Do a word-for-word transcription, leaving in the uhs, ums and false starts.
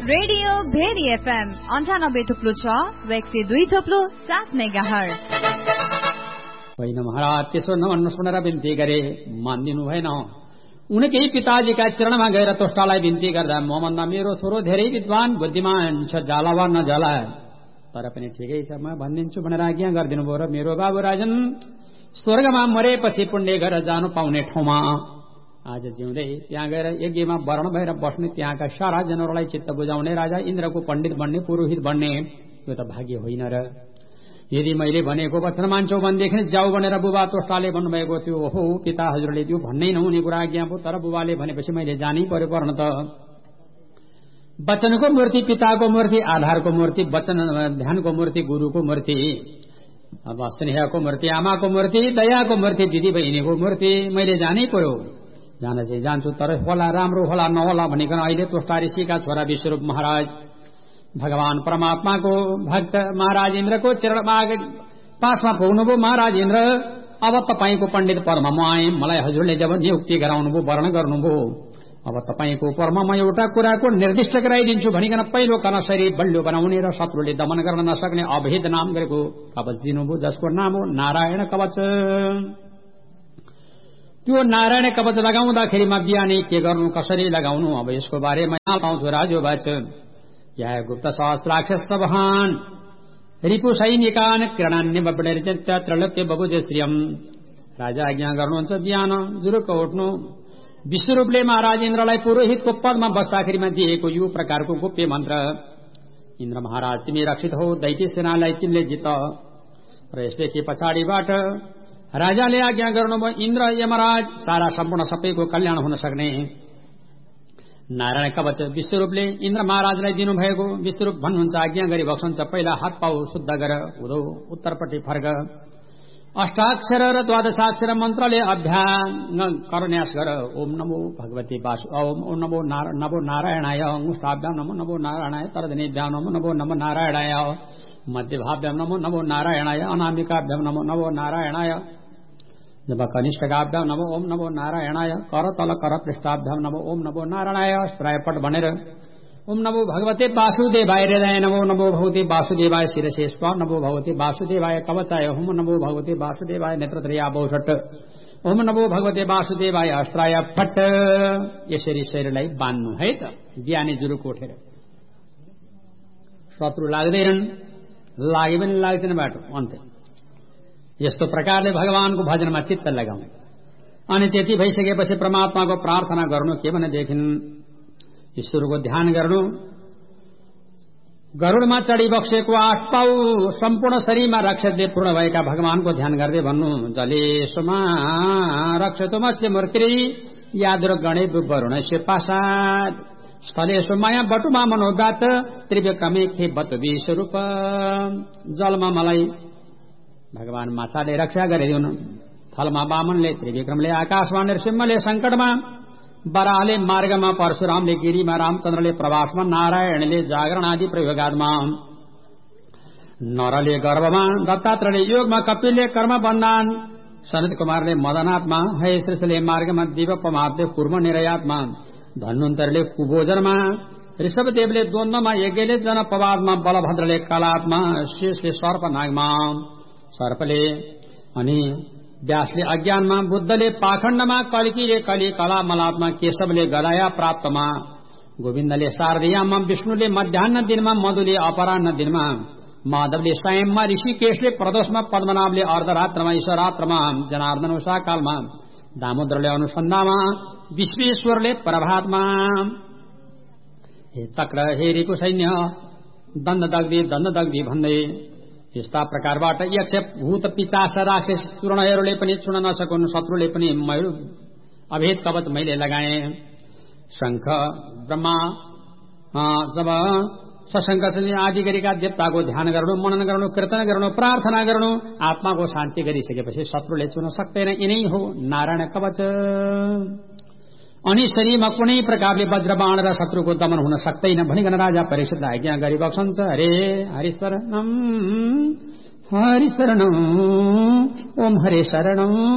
Radio very FM अन्ठानब्बे थुप्लो छ र एक सय दुई थुप्लो सात मेगाहर्ज। होइन महाराज, त्यसो नभन्नु सुनेर बिन्ती गरे, मानिदिनु भएन। उनकै पिताजीका चरणमा गएर तोष्टालाई बिन्ती गर्दा मभन्दा मेरो छोरो धेरै विद्वान बुद्धिमान छ, जाला वा नजाला, तर पनि ठिकै छ, म भनिदिन्छु भनेर आज्ञा गरिदिनु भयो। र मेरो बाबु राजन स्वर्गमा मरेपछि पुण्य गरेर जानु पाउने ठाउँमा आज जिउँदै त्यहाँ गएर यज्ञमा वर्ण भएर बस्ने, त्यहाँका सारा जनहरूलाई चित्त बुझाउने, राजा इन्द्रको पण्डित बन्ने, पुरोहित बन्ने, यो त भाग्य होइन र? यदि मैले भनेको वचन मान्छौ भनेदेखि जाऊ भनेर बुबा तोष्टाले भन्नुभएको थियो। ओहो पिता हजुरले त्यो भन्नै नहुने कुरा आज्ञा पो, तर बुबाले भनेपछि मैले जानै पर्यो पर्न त। वचनको मूर्ति पिताको मूर्ति, आधारको मूर्ति, वचन ध्यानको मूर्ति गुरुको मूर्ति, अब स्नेहको मूर्ति आमाको मूर्ति, दयाको मूर्ति दिदी बहिनीको मूर्ति, मैले जानै पर्यो। जान चाहिँ जान्छु, तर होला राम्रो होला नहोला भनिकन अहिले तोष्टा ऋषिका छोरा विश्वरूप महाराज भगवान परमात्माको भक्त महाराज इन्द्रको चरणमा पासमा पुग्नुभयो। महाराज इन्द्र, अब तपाईँको पण्डित पदमा म आएँ, मलाई हजुरले जब नियुक्ति गराउनुभयो, वर्ण गर्नुभयो, अब तपाईँको परमा म एउटा कुराको निर्दिष्ट गराइदिन्छु भनिकन पहिलो कन शरीर बलियो बनाउने र शत्रुले दमन गर्न नसक्ने अभेद नाम गरेको कवच दिनुभयो, जसको नाम हो नारायण कवच। त्यो नारायण कवच लगाउँदाखेरिमा बिहानै के गर्नु, कसरी लगाउनु, अब यसको बारेमा पाउँछु राजो बाच। या गुप्त सहस्राक्षस सभान रिपु सैनिकान किरणान्य बबडरित्य त्रैलोक्य बबुज श्रियम। राजा आज्ञा गर्नुहुन्छ, बिहान जुरुक्क उठ्नु, विश्वरूपले महाराज इन्द्रलाई पुरोहितको पदमा बस्दाखेरिमा दिएको यो प्रकारको गोप्य मन्त्र, इन्द्र महाराज तिमी रक्षित हो, दैत्य सेनालाई तिमीले जित। र यसदेखि पछाडिबाट राजाले आज्ञा गर्नुभयो, इन्द्र यमराज सारा सम्पूर्ण सबैको कल्याण हुन सक्ने नारायण कवच विश्वरूपले इन्द्र महाराजलाई दिनुभएको। विश्वरूप भन्नुहुन्छ, आज्ञा गरी बक्सन्छ, पहिला हात पाउ शुद्ध गर, उदो उत्तरपट्टि फर्क, अष्टाक्षर र द्वादशाक्षर मन्त्रले अभ्याङ्ग करन्यास गर। ओम नमो भगवती वासु, ओम ओम नमो नमो नारायणाय, अंगुष्ठाभ्याम नमो नमो नारायणाय, तर्जनीभ्याम नमो नमो नमो नारायणाय, मध्यभाभ्याम नमो नमो नारायणाय, अनामिकाभ्याम नमो नमो नारायणाय, जब कनिष्ठकाभ्याम नमो ओम नमो नारायणाय, कर तल कर पृष्ठाभ्याम नमो ओम नमो नारायणाय, त्रयपट भनेर ओम नमो भगवते वासुदेवाय, हृदय नमो नमो भगवते वासुदेवाय, शिरसे स्व नमो भगवते वासुदेवाय, कवचाय होम नमो भगवते वासुदेवाय, नेत्रत्रया बहुषट ओम नमो भगवते वासुदेवाय, अस्त्राय फट। यसरी शरीरलाई बान्नु है त, बिहानी जुरुक उठेर। शत्रु लाग्दैनन्, लागे पनि लाग्दैन बाटो अन्त्य। यस्तो प्रकारले भगवानको भजनमा चित्त लगाउने। अनि त्यति भइसकेपछि परमात्माको प्रार्थना गर्नु, के भनेदेखि ईश्वरको ध्यान गर्नु। गरुडमा चढी बक्सेको आठ पाउ सम्पूर्ण शरीरमा रक्षतले पूर्ण भएका भगवानको ध्यान गर्दै भन्नु, जलेशमा रक्षतुमस्य मूर्ति यादुर गणे वरुणस्य पासाद, स्थलेशु माया बटुमा मनोव्रात त्रिविक्रमे खे बत विश्वरूप। जलमा मलाई भगवान माछाले रक्षा गरिदिउन्, थलमा वामनले, त्रिविक्रमले आकाशमा, नृसिंहले संकटमा, बराहले मार्गमा, परशुरामले गिरीमा, रामचन्द्रले प्रवासमा, नारायणले जागरण आदि प्रयोगात्मा, नरले गर्भमा, दत्तात्रले योगमा, कपिलले कर्म बन्धन, सनत कुमारले मदनात्मा, हयश्रेष्ठले मार्गमा, दिव पमातले कुर्म निरयात्मा, धन्वन्तरले कुभोजनमा, ऋषभदेवले द्वन्द्वमा, यज्ञले जनपवादमा, बलभद्रले कलात्मा, शेषले सर्पनागमा, सर्पले अनि व्यासले अज्ञानमा, बुद्धले पाखण्डमा, कल्कीले कली कला मलात्मा, केशवले गदाया प्राप्तमा, गोविन्दले शारदीयामा, विष्णुले मध्याह्न दिनमा, मधुले अपराह्न दिनमा, माधवले सायममा, ऋषिकेशले प्रदोषमा, पद्मनाभले अर्धरात्रमा, ईश्वरात्रमा, जनार्दन उषाकालमा, दामोदरले अनुसन्धानमा, विश्वेश्वरले प्रभातमा। हे चक्र हे रिपु सैन्य दण्ड दग्दी दण्ड दग्दी भन्दै यस्ता प्रकारबाट यक्ष भूत पिचास राक्षस चूर्णहरूले पनि छुन नसकुन्, शत्रुले पनि मेरो अभेद कवच मैले लगाए। शंख ब्रह्मा जब सशंक आदि गरेका देवताको ध्यान गर्नु, मनन गर्नु, कीर्तन गर्नु, प्रार्थना गर्नु, आत्माको शान्ति गरिसकेपछि शत्रुले छुन सक्दैन। यिनै हो नारायण कवच। अनि शरीरमा कुनै प्रकारले वज्रबाण र शत्रुको दमन हुन सक्दैन भनिकन राजा परीक्षितलाई आज्ञा गरिबक्सन्छ। हरे हरिशरणम हरिशरणम ओम हरे शरणम।